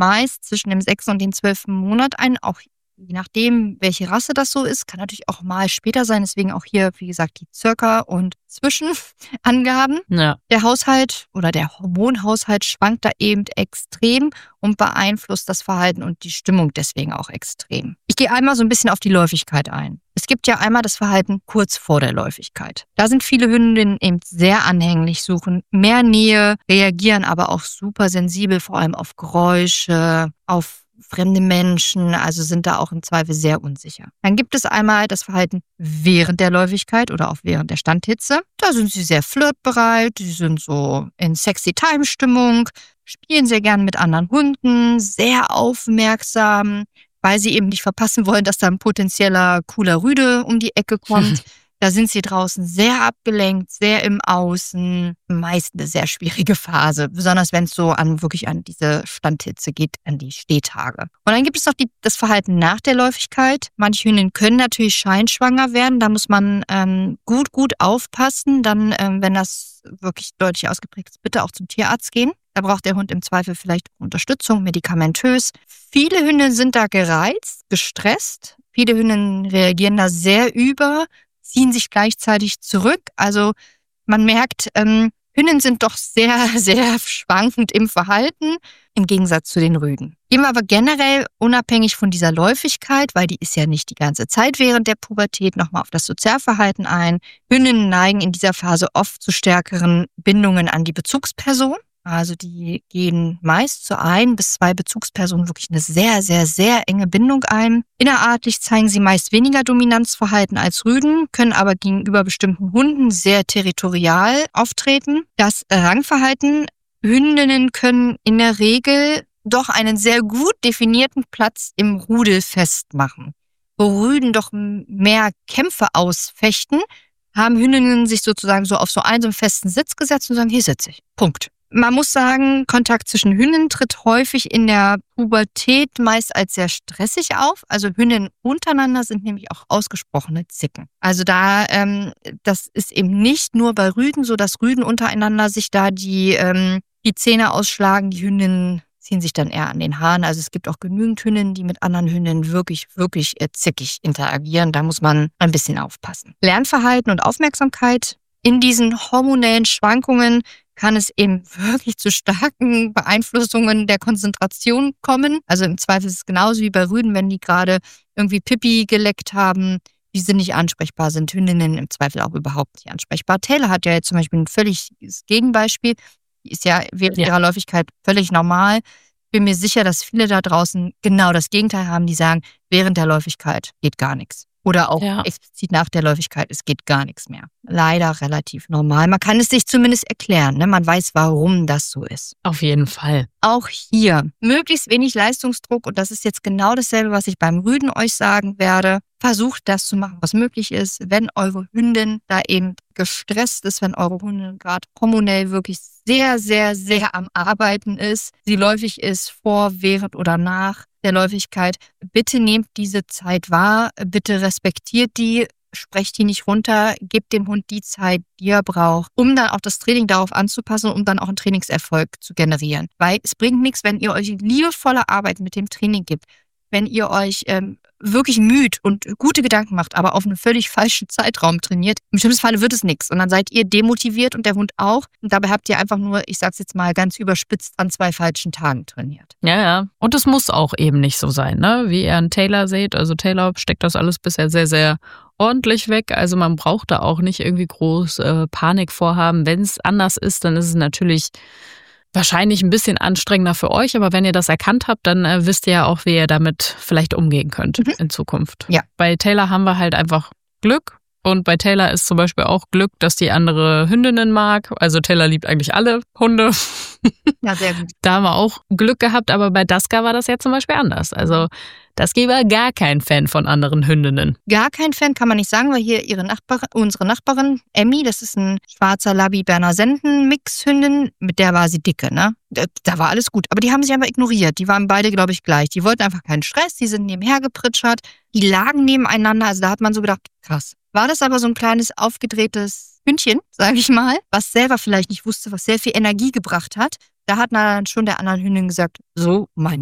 meist zwischen dem 6. und dem 12. Monat ein, auch je nachdem, welche Rasse das so ist, kann natürlich auch mal später sein. Deswegen auch hier, wie gesagt, die Circa- und Zwischenangaben. Ja. Der Haushalt oder der Hormonhaushalt schwankt da eben extrem und beeinflusst das Verhalten und die Stimmung deswegen auch extrem. Ich gehe einmal so ein bisschen auf die Läufigkeit ein. Es gibt ja einmal das Verhalten kurz vor der Läufigkeit. Da sind viele Hündinnen eben sehr anhänglich, suchen mehr Nähe, reagieren aber auch super sensibel, vor allem auf Geräusche, auf fremde Menschen, also sind da auch im Zweifel sehr unsicher. Dann gibt es einmal das Verhalten während der Läufigkeit oder auch während der Standhitze. Da sind sie sehr flirtbereit, die sind so in Sexy-Time-Stimmung, spielen sehr gern mit anderen Hunden, sehr aufmerksam, weil sie eben nicht verpassen wollen, dass da ein potenzieller cooler Rüde um die Ecke kommt. Da sind sie draußen sehr abgelenkt, sehr im Außen, meist eine sehr schwierige Phase, besonders wenn es so wirklich an diese Standhitze geht, an die Stehtage. Und dann gibt es noch das Verhalten nach der Läufigkeit. Manche Hündinnen können natürlich scheinschwanger werden, da muss man gut aufpassen. Dann, wenn das wirklich deutlich ausgeprägt ist, bitte auch zum Tierarzt gehen. Da braucht der Hund im Zweifel vielleicht Unterstützung, medikamentös. Viele Hündinnen sind da gereizt, gestresst. Viele Hündinnen reagieren da sehr ziehen sich gleichzeitig zurück. Also man merkt, Hündinnen sind doch sehr, sehr schwankend im Verhalten, im Gegensatz zu den Rüden. Gehen wir aber generell unabhängig von dieser Läufigkeit, weil die ist ja nicht die ganze Zeit während der Pubertät, nochmal auf das Sozialverhalten ein. Hündinnen neigen in dieser Phase oft zu stärkeren Bindungen an die Bezugsperson. Also die gehen meist zu 1 bis 2 Bezugspersonen wirklich eine sehr, sehr, sehr enge Bindung ein. Innerartlich zeigen sie meist weniger Dominanzverhalten als Rüden, können aber gegenüber bestimmten Hunden sehr territorial auftreten. Das Rangverhalten: Hündinnen können in der Regel doch einen sehr gut definierten Platz im Rudel festmachen. Wo Rüden doch mehr Kämpfe ausfechten, haben Hündinnen sich sozusagen so auf so einen festen Sitz gesetzt und sagen, hier sitze ich. Punkt. Man muss sagen, Kontakt zwischen Hündinnen tritt häufig in der Pubertät meist als sehr stressig auf. Also Hündinnen untereinander sind nämlich auch ausgesprochene Zicken. Also das ist eben nicht nur bei Rüden so, dass Rüden untereinander sich da die Zähne ausschlagen. Die Hündinnen ziehen sich dann eher an den Haaren. Also es gibt auch genügend Hündinnen, die mit anderen Hündinnen wirklich, wirklich zickig interagieren. Da muss man ein bisschen aufpassen. Lernverhalten und Aufmerksamkeit: In diesen hormonellen Schwankungen kann es eben wirklich zu starken Beeinflussungen der Konzentration kommen. Also im Zweifel ist es genauso wie bei Rüden, wenn die gerade irgendwie Pipi geleckt haben, die sind nicht ansprechbar, sind Hündinnen im Zweifel auch überhaupt nicht ansprechbar. Taylor hat ja jetzt zum Beispiel ein völliges Gegenbeispiel. Die ist ja während ihrer Läufigkeit völlig normal. Bin mir sicher, dass viele da draußen genau das Gegenteil haben, die sagen, während der Läufigkeit geht gar nichts. Oder auch explizit nach der Läufigkeit, es geht gar nichts mehr. Leider relativ normal. Man kann es sich zumindest erklären, ne? Man weiß, warum das so ist. Auf jeden Fall. Auch hier möglichst wenig Leistungsdruck, und das ist jetzt genau dasselbe, was ich beim Rüden euch sagen werde. Versucht das zu machen, was möglich ist. Wenn eure Hündin da eben gestresst ist, wenn eure Hündin gerade hormonell wirklich sehr, sehr, sehr am Arbeiten ist, sie läufig ist, vor, während oder nach der Läufigkeit, bitte nehmt diese Zeit wahr, bitte respektiert die, sprecht die nicht runter, gebt dem Hund die Zeit, die er braucht, um dann auch das Training darauf anzupassen, um dann auch einen Trainingserfolg zu generieren. Weil es bringt nichts, wenn ihr euch liebevolle Arbeit mit dem Training gibt, wenn ihr euch wirklich müht und gute Gedanken macht, aber auf einen völlig falschen Zeitraum trainiert. Im schlimmsten Falle wird es nichts und dann seid ihr demotiviert und der Hund auch. Und dabei habt ihr einfach nur, ich sag's jetzt mal ganz überspitzt, an 2 falschen Tagen trainiert. Ja. Und es muss auch eben nicht so sein, ne? Wie ihr an Taylor seht. Also Taylor steckt das alles bisher sehr, sehr ordentlich weg. Also man braucht da auch nicht irgendwie groß Panik vorhaben. Wenn es anders ist, dann ist es natürlich wahrscheinlich ein bisschen anstrengender für euch, aber wenn ihr das erkannt habt, dann wisst ihr ja auch, wie ihr damit vielleicht umgehen könnt in Zukunft. Ja. Bei Taylor haben wir halt einfach Glück und bei Taylor ist zum Beispiel auch Glück, dass die andere Hündinnen mag. Also Taylor liebt eigentlich alle Hunde. Ja, sehr gut. Da haben wir auch Glück gehabt, aber bei Daska war das ja zum Beispiel anders. Also Daska war gar kein Fan von anderen Hündinnen. Gar kein Fan kann man nicht sagen, weil hier unsere Nachbarin Emmy, das ist ein schwarzer Labby-Berner Senden-Mix-Hündin, mit der war sie dicke, ne? Da war alles gut. Aber die haben sich einfach ignoriert. Die waren beide, glaube ich, gleich. Die wollten einfach keinen Stress, die sind nebenher gepritschert, die lagen nebeneinander. Also da hat man so gedacht, krass. War das aber so ein kleines aufgedrehtes Hündchen, sage ich mal, was selber vielleicht nicht wusste, was sehr viel Energie gebracht hat. Da hat dann schon der anderen Hündin gesagt, so, mein